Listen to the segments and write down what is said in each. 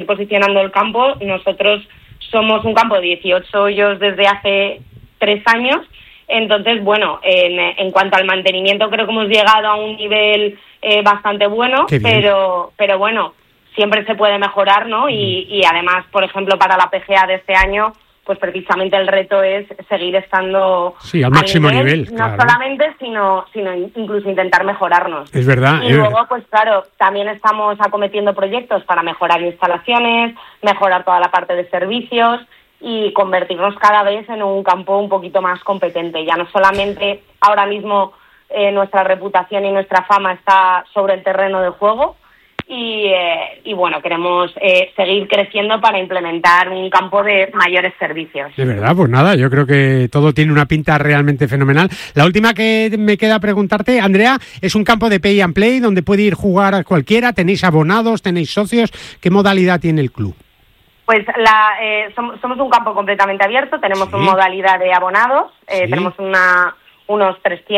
posicionando el campo. Nosotros somos un campo de 18 hoyos desde hace 3 años. Entonces, bueno, en cuanto al mantenimiento creo que hemos llegado a un nivel bastante bueno, pero bueno, siempre se puede mejorar, ¿no? Y además, por ejemplo, para la PGA de este año, pues precisamente el reto es seguir estando al máximo nivel, no solamente, sino incluso intentar mejorarnos. Es verdad. Y luego, pues claro, también estamos acometiendo proyectos para mejorar instalaciones, mejorar toda la parte de servicios y convertirnos cada vez en un campo un poquito más competente. Ya no solamente ahora mismo nuestra reputación y nuestra fama está sobre el terreno de juego, y bueno, queremos seguir creciendo para implementar un campo de mayores servicios. De verdad, pues nada, yo creo que todo tiene una pinta realmente fenomenal. La última que me queda preguntarte, Andrea, es un campo de pay and play donde puede ir jugar cualquiera. ¿Tenéis abonados, tenéis socios? ¿Qué modalidad tiene el club? Pues somos un campo completamente abierto, tenemos una modalidad de abonados, tenemos unos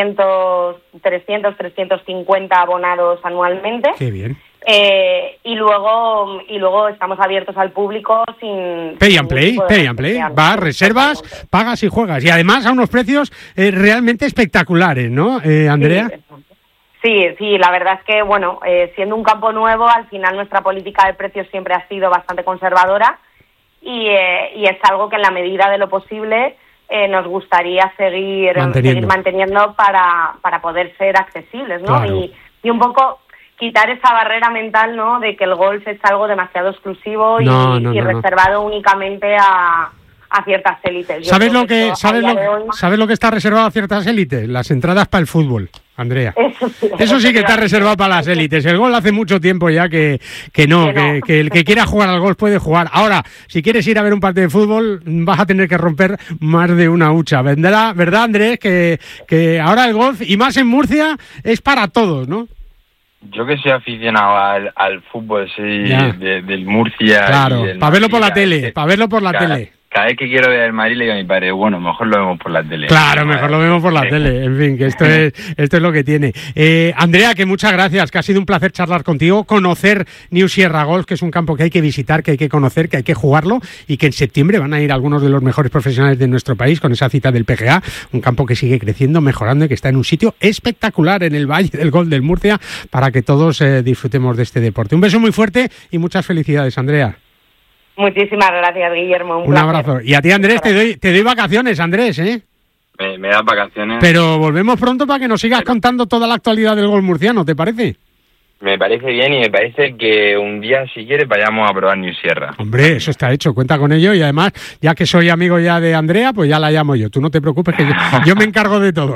350 abonados anualmente. Qué bien. Y luego estamos abiertos al público sin... Pay and play. Vas, reservas, pagas y juegas. Y además a unos precios realmente espectaculares, ¿no, Andrea? Sí, la verdad es que, bueno, siendo un campo nuevo, al final nuestra política de precios siempre ha sido bastante conservadora y es algo que en la medida de lo posible nos gustaría seguir manteniendo para poder ser accesibles, ¿no? Claro. Y un poco quitar esa barrera mental, ¿no?, de que el golf es algo demasiado exclusivo y reservado únicamente a ciertas élites. ¿Sabes lo que está reservado a ciertas élites? Las entradas para el fútbol, Andrea. Eso sí que está reservado para las élites. El golf hace mucho tiempo ya que el que quiera jugar al golf puede jugar. Ahora, si quieres ir a ver un partido de fútbol, vas a tener que romper más de una hucha. Vendrá, ¿verdad, Andrés? Que ahora el golf, y más en Murcia, es para todos, ¿no? Yo que soy aficionado al fútbol, del Murcia. Claro, para verlo por la tele, tele. Cada vez que quiero ver el Madrid le digo a mi padre, bueno, mejor lo vemos por la tele. Claro, mejor lo vemos por la tele. En fin, que esto es lo que tiene. Andrea, que muchas gracias, que ha sido un placer charlar contigo, conocer New Sierra Golf, que es un campo que hay que visitar, que hay que conocer, que hay que jugarlo, y que en septiembre van a ir algunos de los mejores profesionales de nuestro país con esa cita del PGA, un campo que sigue creciendo, mejorando y que está en un sitio espectacular en el Valle del Golf del Murcia, para que todos disfrutemos de este deporte. Un beso muy fuerte y muchas felicidades, Andrea. Muchísimas gracias, Guillermo. Un abrazo. Y a ti, Andrés, te doy vacaciones, Andrés, ¿eh? Me das vacaciones. Pero volvemos pronto para que nos sigas contando toda la actualidad del golf murciano, ¿te parece? Me parece bien y me parece que un día, si quieres, vayamos a probar New Sierra. Hombre, eso está hecho, cuenta con ello, y además, ya que soy amigo ya de Andrea, pues ya la llamo yo. Tú no te preocupes, que yo me encargo de todo.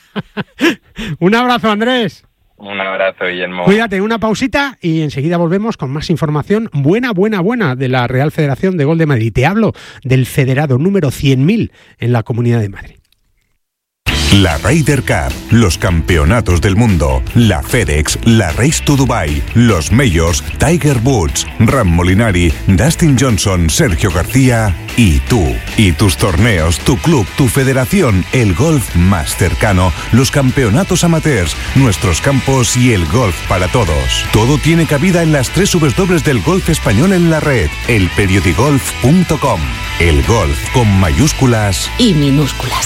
Un abrazo, Andrés. Un abrazo, Guillermo. Cuídate, una pausita y enseguida volvemos con más información buena de la Real Federación de Golf de Madrid. Te hablo del federado número 100.000 en la Comunidad de Madrid. La Ryder Cup, los campeonatos del mundo, la FedEx, la Race to Dubai, los Majors, Tiger Woods, Ram Molinari, Dustin Johnson, Sergio García y tú. Y tus torneos, tu club, tu federación, el golf más cercano, los campeonatos amateurs, nuestros campos y el golf para todos. Todo tiene cabida en las 3 W del golf español en la red, elperiodigolf.com. El golf con mayúsculas y minúsculas.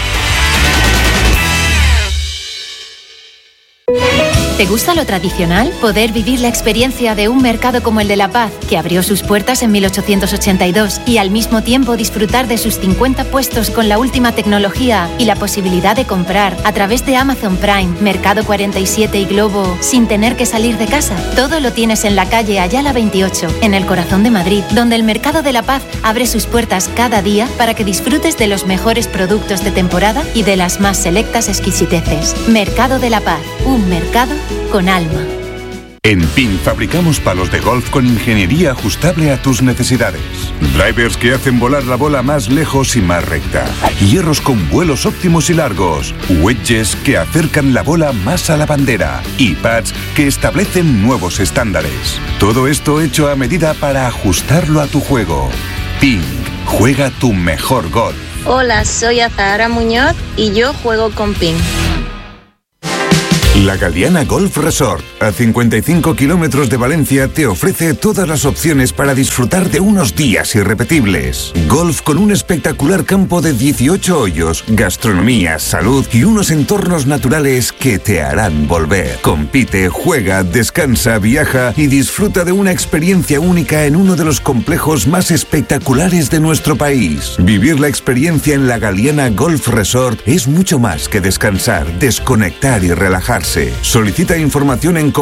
¿Te gusta lo tradicional? Poder vivir la experiencia de un mercado como el de La Paz, que abrió sus puertas en 1882, y al mismo tiempo disfrutar de sus 50 puestos con la última tecnología y la posibilidad de comprar a través de Amazon Prime, Mercado 47 y Globo sin tener que salir de casa. Todo lo tienes en la calle Ayala 28, en el corazón de Madrid, donde el Mercado de La Paz abre sus puertas cada día para que disfrutes de los mejores productos de temporada y de las más selectas exquisiteces. Mercado de La Paz, un mercado con alma. En PIN fabricamos palos de golf con ingeniería ajustable a tus necesidades. Drivers que hacen volar la bola más lejos y más recta. Hierros con vuelos óptimos y largos. Wedges que acercan la bola más a la bandera. Y pads que establecen nuevos estándares. Todo esto hecho a medida para ajustarlo a tu juego. PIN, juega tu mejor golf. Hola, soy Azahara Muñoz y yo juego con PIN. La Galiana Golf Resort, a 55 kilómetros de Valencia, te ofrece todas las opciones para disfrutar de unos días irrepetibles. Golf con un espectacular campo de 18 hoyos, gastronomía, salud y unos entornos naturales que te harán volver. Compite, juega, descansa, viaja y disfruta de una experiencia única en uno de los complejos más espectaculares de nuestro país. Vivir la experiencia en la Galiana Golf Resort es mucho más que descansar, desconectar y relajarse. Solicita información en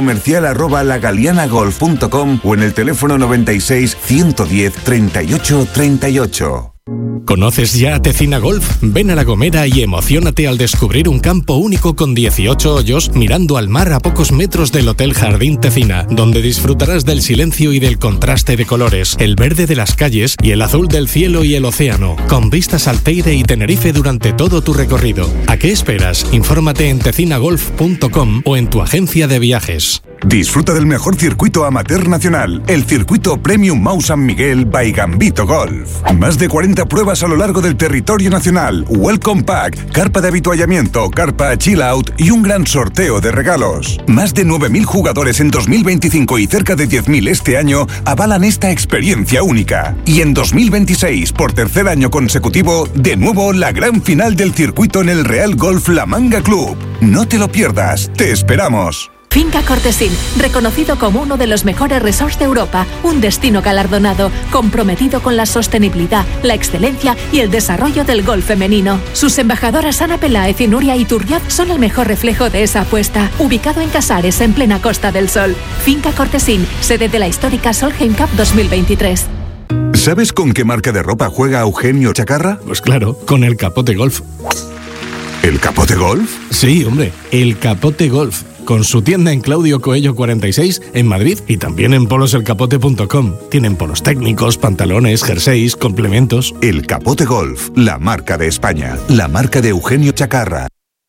comercial@lagalianagolf.com o en el teléfono 96 110 38 38. ¿Conoces ya a Tecina Golf? Ven a La Gomera y emociónate al descubrir un campo único con 18 hoyos mirando al mar a pocos metros del Hotel Jardín Tecina, donde disfrutarás del silencio y del contraste de colores, el verde de las calles y el azul del cielo y el océano, con vistas al Teide y Tenerife durante todo tu recorrido. ¿A qué esperas? Infórmate en tecinagolf.com o en tu agencia de viajes. Disfruta del mejor circuito amateur nacional, el circuito Premium Mau San Miguel by Gambito Golf. Más de 40 pruebas a lo largo del territorio nacional, Welcome Pack, carpa de habituallamiento, carpa chill out y un gran sorteo de regalos. Más de 9.000 jugadores en 2025 y cerca de 10.000 este año avalan esta experiencia única. Y en 2026, por tercer año consecutivo, de nuevo la gran final del circuito en el Real Golf La Manga Club. No te lo pierdas, te esperamos. Finca Cortesín, reconocido como uno de los mejores resorts de Europa, un destino galardonado, comprometido con la sostenibilidad, la excelencia y el desarrollo del golf femenino. Sus embajadoras Ana Peláez y Nuria Iturriaz son el mejor reflejo de esa apuesta. Ubicado en Casares, en plena Costa del Sol. Finca Cortesín, sede de la histórica Solheim Cup 2023. ¿Sabes con qué marca de ropa juega Eugenio Chacarra? Pues claro, con el Capote Golf. ¿El Capote Golf? Sí, hombre, el Capote Golf. Con su tienda en Claudio Coello 46 en Madrid y también en poloselcapote.com. Tienen polos técnicos, pantalones, jerseys, complementos. El Capote Golf, la marca de España, la marca de Eugenio Chacarra.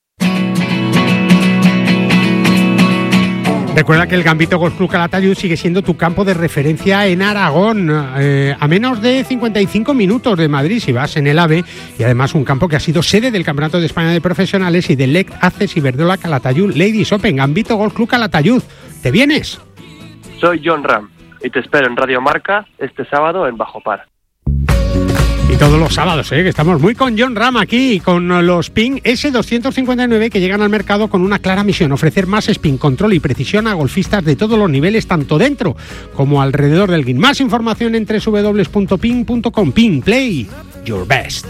Recuerda que el Gambito Golf Club Calatayud sigue siendo tu campo de referencia en Aragón, a menos de 55 minutos de Madrid si vas en el AVE, y además un campo que ha sido sede del Campeonato de España de Profesionales y del LEC ACES Iberdrola Calatayud Ladies Open. Gambito Golf Club Calatayud, ¿te vienes? Soy John Ram y te espero en Radio Marca este sábado en Bajo Par. Y todos los sábados, que estamos muy con John Ram aquí, con los Ping S259 que llegan al mercado con una clara misión: ofrecer más spin, control y precisión a golfistas de todos los niveles, tanto dentro como alrededor del green. Más información en www.ping.com. Ping, play your best.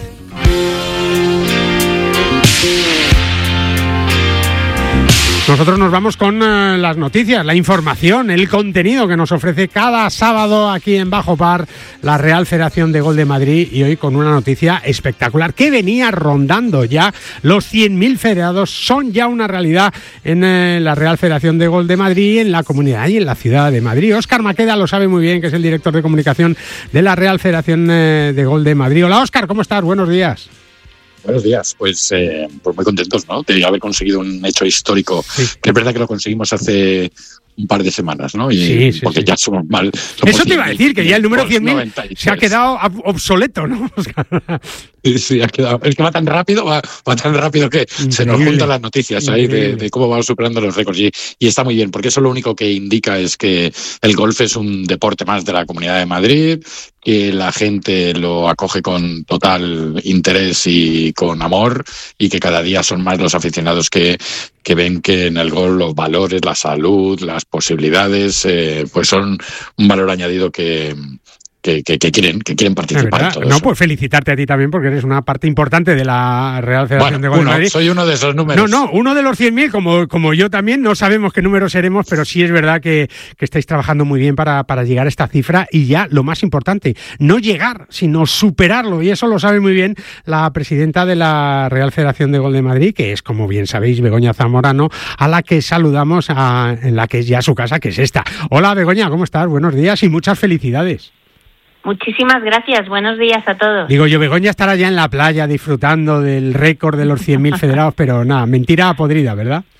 Nosotros nos vamos con las noticias, la información, el contenido que nos ofrece cada sábado aquí en Bajo Par la Real Federación de Golf de Madrid, y hoy con una noticia espectacular que venía rondando ya. Los 100.000 federados son ya una realidad en la Real Federación de Golf de Madrid, en la comunidad y en la ciudad de Madrid. Óscar Maqueda lo sabe muy bien, que es el director de comunicación de la Real Federación de Golf de Madrid. Hola Óscar, ¿cómo estás? Buenos días. Buenos días, pues muy contentos, ¿no?, de haber conseguido un hecho histórico, sí. Que es verdad que lo conseguimos hace un par de semanas, ¿no? Y sí, porque ya somos mal. Eso te iba a decir, que ya el número 100.000 se ha quedado obsoleto, ¿no? Sí, ha quedado. Es que va tan rápido que increíble. Se nos juntan las noticias ahí de cómo vamos superando los récords. Y está muy bien, porque eso lo único que indica es que el golf es un deporte más de la Comunidad de Madrid, que la gente lo acoge con total interés y con amor, y que cada día son más los aficionados que ven que en el golf los valores, la salud, las posibilidades, pues son un valor añadido que quieren participar en todo eso. Pues felicitarte a ti también, porque eres una parte importante de la Real Federación de Golf de Madrid. Soy uno de esos números. Uno de los 100.000, como yo también. No sabemos qué número seremos, pero sí es verdad que estáis trabajando muy bien para llegar a esta cifra, y ya lo más importante, no llegar, sino superarlo, y eso lo sabe muy bien la presidenta de la Real Federación de Golf de Madrid, que es, como bien sabéis, Begoña Zamorano, a la que saludamos en la que es ya su casa, que es esta. Hola Begoña, ¿cómo estás? Buenos días y muchas felicidades. Muchísimas gracias, buenos días a todos. Digo yo, Begoña estará ya en la playa disfrutando del récord de los 100.000 federados, pero nada, mentira podrida, ¿verdad?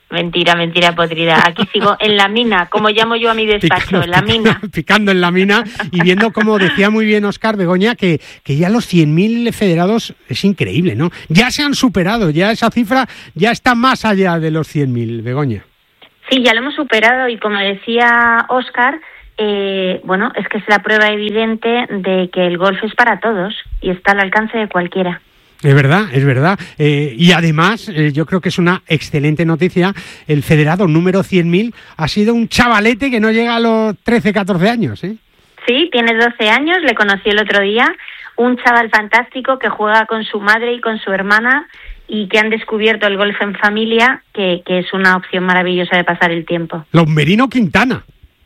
Mentira podrida. Aquí sigo en la mina, como llamo yo a mi despacho, en la mina. Picando en la mina y viendo, como decía muy bien Óscar, Begoña, que ya los 100.000 federados es increíble, ¿no? Ya se han superado, ya esa cifra ya está más allá de los 100.000, Begoña. Sí, ya lo hemos superado y como decía Óscar, bueno, es que es la prueba evidente de que el golf es para todos y está al alcance de cualquiera. Es verdad. Y además, yo creo que es una excelente noticia. El federado número 100.000 ha sido un chavalete que no llega a los 13, 14 años, ¿eh? Sí, tiene 12 años, le conocí el otro día. Un chaval fantástico que juega con su madre y con su hermana y que han descubierto el golf en familia, que es una opción maravillosa de pasar el tiempo. Los Merino Quintana,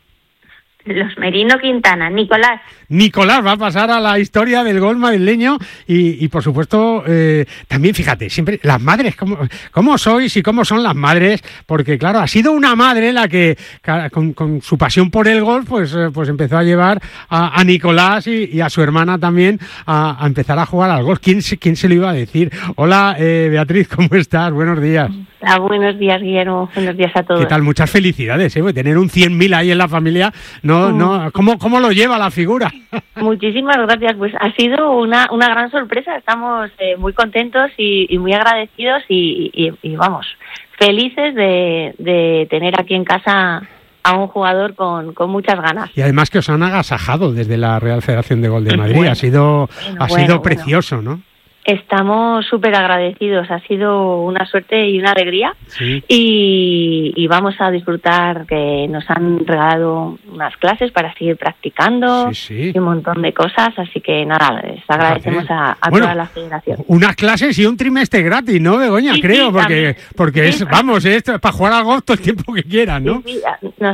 Nicolás va a pasar a la historia del golf madrileño y por supuesto, también fíjate, siempre las madres, ¿cómo sois y cómo son las madres? Porque claro, ha sido una madre la que con su pasión por el golf pues empezó a llevar a Nicolás y a su hermana también a empezar a jugar al golf. ¿Quién se lo iba a decir? Hola, Beatriz, ¿cómo estás? Buenos días. Buenos días, Guillermo. Buenos días a todos. ¿Qué tal? Muchas felicidades, tener un 100.000 ahí en la familia. ¿Cómo lo lleva la figura? Muchísimas gracias. Pues ha sido una gran sorpresa. Estamos muy contentos y muy agradecidos y vamos, felices de tener aquí en casa a un jugador con muchas ganas. Y además que os han agasajado desde la Real Federación de Golf de Madrid. Ha sido precioso, ¿no? Estamos súper agradecidos, ha sido una suerte y una alegría, sí. y vamos a disfrutar que nos han regalado unas clases para seguir practicando, sí. Y un montón de cosas, así que nada, les agradecemos a toda la federación. Unas clases y un trimestre gratis, ¿no, Begoña? Sí, creo, porque es, vamos, esto es para jugar al golf todo el tiempo que quieran, ¿no? Sí,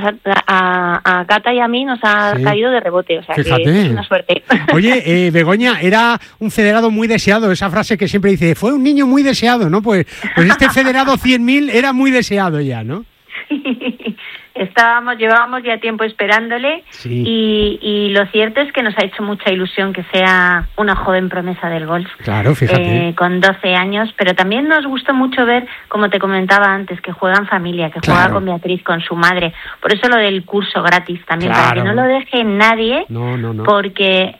a Cata y a mí nos ha caído de rebote, o sea, fíjate, que es una suerte. Oye, Begoña, era un federado muy deseado, esa frase que siempre dice, fue un niño muy deseado, ¿no? Pues este federado 100.000 era muy deseado ya, ¿no? Llevábamos ya tiempo esperándole, sí. y lo cierto es que nos ha hecho mucha ilusión que sea una joven promesa del golf. Claro, fíjate. Con 12 años, pero también nos gustó mucho ver, como te comentaba antes, que juega en familia, que juega con Beatriz, con su madre. Por eso lo del curso gratis también, para que no lo deje nadie, no. Porque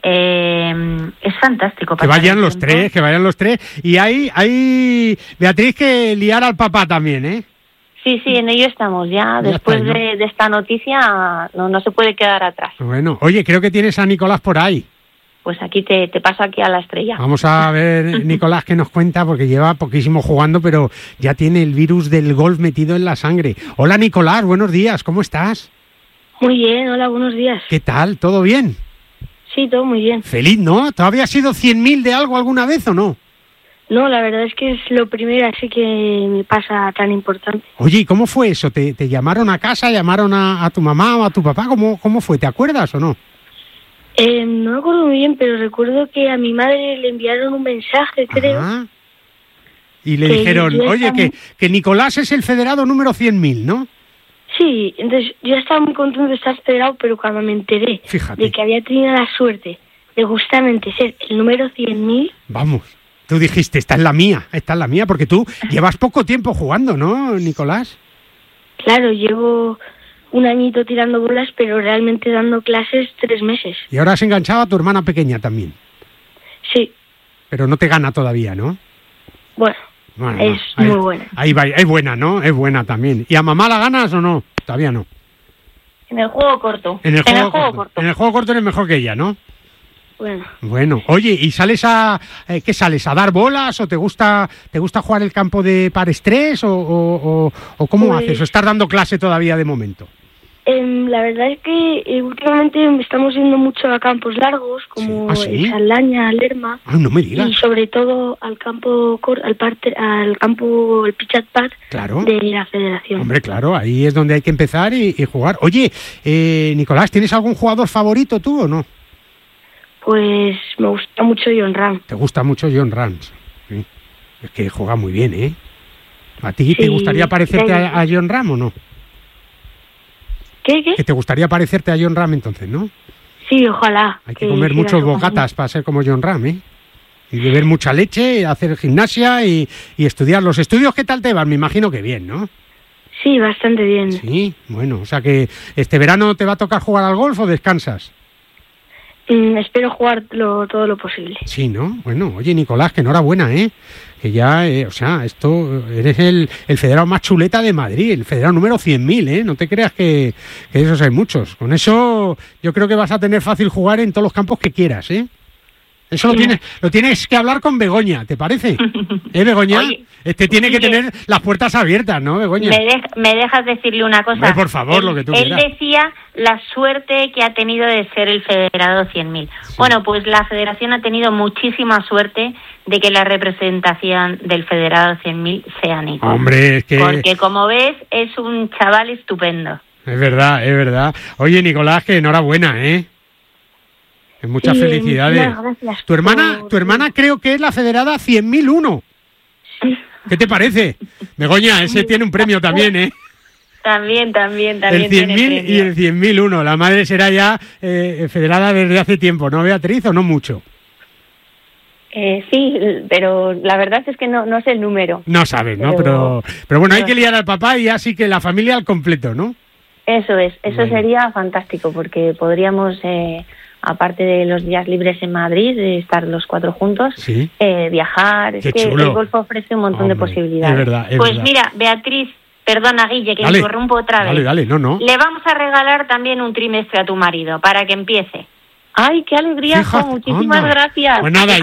es fantástico. Que vayan los tres. Y hay Beatriz, que liar al papá también, ¿eh? Sí, en ello estamos ya después está, ¿no? de esta noticia no se puede quedar atrás. Bueno, oye, creo que tienes a Nicolás por ahí. Pues aquí te paso aquí a la estrella. Vamos a ver, Nicolás, qué nos cuenta, porque lleva poquísimo jugando, pero ya tiene el virus del golf metido en la sangre. Hola, Nicolás, buenos días, ¿cómo estás? Muy bien, hola, buenos días. ¿Qué tal? ¿Todo bien? Sí, todo muy bien. Feliz, ¿no? ¿Te había sido 100.000 de algo alguna vez o no? No, la verdad es que es lo primero así que me pasa tan importante. Oye, ¿y cómo fue eso? ¿Te llamaron a casa, llamaron a tu mamá o a tu papá? ¿Cómo fue? ¿Te acuerdas o no? No me acuerdo muy bien, pero recuerdo que a mi madre le enviaron un mensaje, creo. Ajá. Y le dijeron, oye, que Nicolás es el federado número 100.000, ¿no? Sí, entonces yo estaba muy contento de estar federado, pero cuando me enteré de que había tenido la suerte de justamente ser el número 100.000... Vamos. Tú dijiste, esta es la mía, porque tú llevas poco tiempo jugando, ¿no, Nicolás? Claro, llevo un añito tirando bolas, pero realmente dando clases 3 meses. Y ahora has enganchado a tu hermana pequeña también. Sí. Pero no te gana todavía, ¿no? Bueno es muy buena. Ahí va, es buena, ¿no? Es buena también. ¿Y a mamá la ganas o no? Todavía no. En el juego corto. En el juego corto. En el juego corto eres mejor que ella, ¿no? Bueno, oye, ¿y sales qué sales? ¿A dar bolas o te gusta jugar el campo de par estrés o cómo haces? ¿O estás dando clase todavía de momento? La verdad es que últimamente estamos yendo mucho a campos largos, como el Saldaña, Lerma. No me digas. Y sobre todo al campo, el Pichat Pad de la Federación. Hombre, claro, ahí es donde hay que empezar y jugar. Oye, Nicolás, ¿tienes algún jugador favorito tú o no? Pues me gusta mucho Jon Rahm. ¿Te gusta mucho Jon Rahm? Sí. Es que juega muy bien, ¿eh? ¿A ti te gustaría parecerte a Jon Rahm o no? ¿Qué? ¿Que te gustaría parecerte a Jon Rahm entonces, no? Sí, ojalá. Hay que comer muchos bocatas para ser como Jon Rahm, ¿eh? Y beber mucha leche, hacer gimnasia y estudiar. ¿Los estudios qué tal te van? Me imagino que bien, ¿no? Sí, bastante bien. Sí, bueno, o sea que este verano te va a tocar jugar al golf o descansas. Espero jugar todo lo posible. Sí, ¿no? Bueno, oye, Nicolás, que enhorabuena, ¿eh? Que ya, o sea, eres el federado más chuleta de Madrid, el federado número 100.000, ¿eh? No te creas que esos hay muchos. Con eso yo creo que vas a tener fácil jugar en todos los campos que quieras, ¿eh? Eso lo tienes que hablar con Begoña, ¿te parece? Begoña? Oye, tiene que tener las puertas abiertas, ¿no, Begoña? ¿Me dejas decirle una cosa? Por favor, lo que tú quieras. Él decía la suerte que ha tenido de ser el federado 100.000. Sí. Bueno, pues la federación ha tenido muchísima suerte de que la representación del federado 100.000 sea Nico. Hombre, es que... Porque, como ves, es un chaval estupendo. Es verdad. Oye, Nicolás, que enhorabuena, ¿eh? Muchas felicidades. Gracias. Tu hermana creo que es la federada 100.001. Sí. ¿Qué te parece? Begoña, ese tiene un premio también, ¿eh? También el 100.000 y el 100.001. La madre será ya federada desde hace tiempo, ¿no, Beatriz, o no mucho? Sí, pero la verdad es que no sé el número. No sabes, ¿no? Pero bueno, hay que liar al papá y así que la familia al completo, ¿no? Eso sería fantástico, porque podríamos... aparte de los días libres en Madrid, de estar los 4 juntos, ¿sí? Viajar. Qué es que chulo. El golf ofrece un montón de posibilidades. Es verdad. Mira, Beatriz, perdona, Guille, que interrumpo otra vez. Dale, no. Le vamos a regalar también un trimestre a tu marido, para que empiece. ¡Ay, qué alegría! Fíjate, muchísimas gracias. Pues nada,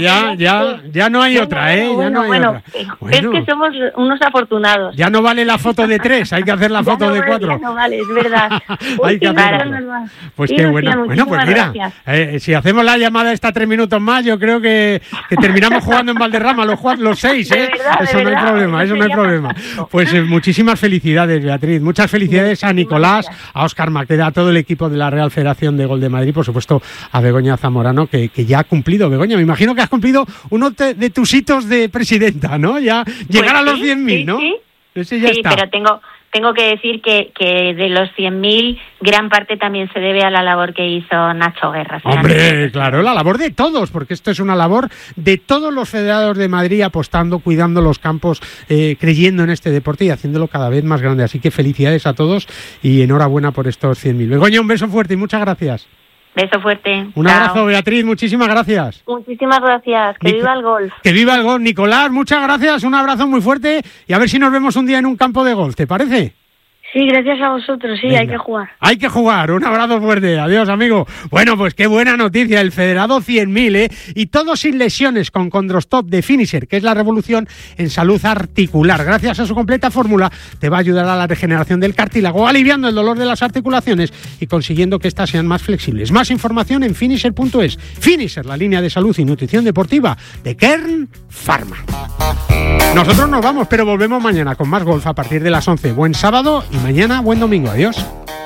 ya no hay otra, ¿eh? Bueno, es que somos unos afortunados. Ya no vale la foto de 3, hay que hacer la foto de 4. Ya no vale, es verdad. Hay que hacerla. Pues qué bueno. Bueno, pues mira, si hacemos la llamada esta 3 minutos más, yo creo que terminamos jugando en Valderrama los 6, ¿eh? Eso no hay problema. Pues muchísimas felicidades, Beatriz. Muchas felicidades a Nicolás, a Óscar Maqueda, a todo el equipo de la Real Federación de Golf de Madrid, por supuesto a Begoña Zamorano, que ya ha cumplido. Begoña, me imagino que has cumplido uno de tus hitos de presidenta, ¿no? Ya llegar a los 100.000, ¿no? Sí. Ese ya está. Pero tengo que decir que de los 100.000, gran parte también se debe a la labor que hizo Nacho Guerra. Hombre, claro, la labor de todos, porque esto es una labor de todos los federados de Madrid, apostando, cuidando los campos, creyendo en este deporte y haciéndolo cada vez más grande. Así que felicidades a todos y enhorabuena por estos 100.000. Begoña, un beso fuerte y muchas gracias. Beso fuerte. Un abrazo, Beatriz, muchísimas gracias. Muchísimas gracias, que viva el golf. Que viva el golf. Nicolás, muchas gracias, un abrazo muy fuerte y a ver si nos vemos un día en un campo de golf, ¿te parece? Sí, gracias a vosotros, sí. Venga. Hay que jugar. Hay que jugar, un abrazo fuerte, adiós amigo. Bueno, pues qué buena noticia, el federado 100.000, ¿eh? Y todo sin lesiones con Condrostop de Finisher, que es la revolución en salud articular. Gracias a su completa fórmula te va a ayudar a la regeneración del cartílago, aliviando el dolor de las articulaciones y consiguiendo que éstas sean más flexibles. Más información en finisher.es. Finisher, la línea de salud y nutrición deportiva de Kern Pharma. Nosotros nos vamos, pero volvemos mañana con más golf a partir de las 11. Buen sábado y mañana buen domingo. Adiós.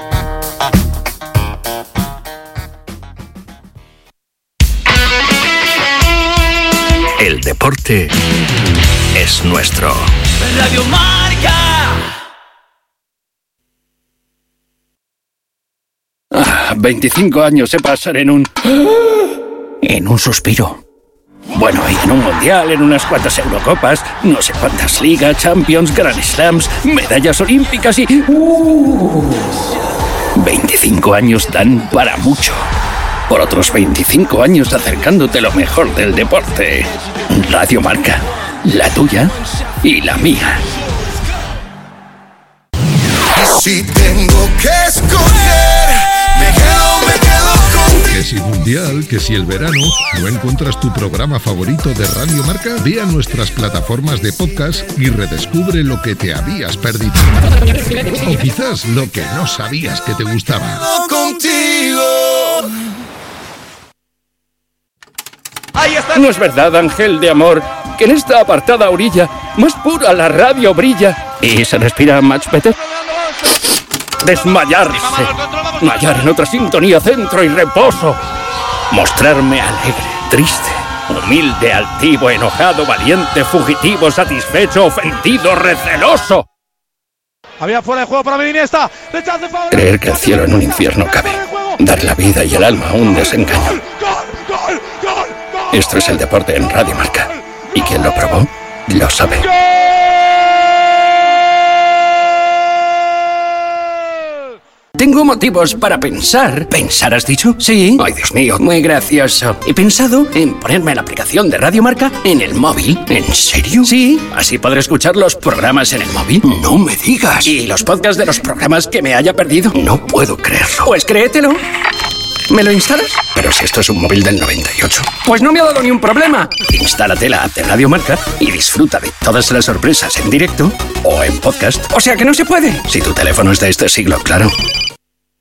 El deporte es nuestro. Radio Marca. 25 años se pasan en un suspiro. Bueno, y en un mundial, en unas cuantas Eurocopas, no sé cuántas ligas, Champions, Grand Slams, medallas olímpicas y... 25 años dan para mucho. Por otros 25 años acercándote lo mejor del deporte. Radio Marca, la tuya y la mía. Si tengo que escoger, me quedo contigo. Que si mundial, que si el verano, ¿no encuentras tu programa favorito de Radio Marca? Ve a nuestras plataformas de podcast y redescubre lo que te habías perdido. O quizás lo que no sabías que te gustaba. Contigo. ¿No es verdad, ángel de amor, que en esta apartada orilla más pura la radio brilla y se respira much better? Desmayarse, hallar en otra sintonía centro y reposo, mostrarme alegre, triste, humilde, altivo, enojado, valiente, fugitivo, satisfecho, ofendido, receloso. Había fuera de juego para Iniesta. Creer que el cielo en un infierno cabe, dar la vida y el alma a un desengaño. Esto es el deporte en Radio Marca, y quien lo probó, lo sabe. tengo motivos para pensar. ¿Pensar has dicho? Sí. Ay, Dios mío, muy gracioso. He pensado en ponerme la aplicación de Radio Marca en el móvil. ¿En serio? Sí. Así podré escuchar los programas en el móvil. No me digas. ¿Y los podcasts de los programas que me haya perdido? No puedo creerlo. Pues créetelo. ¿Me lo instalas? Pero si esto es un móvil del 98. Pues no me ha dado ni un problema. Instálate la app de Radio Marca y disfruta de todas las sorpresas en directo o en podcast. O sea que no se puede. Si tu teléfono es de este siglo, claro.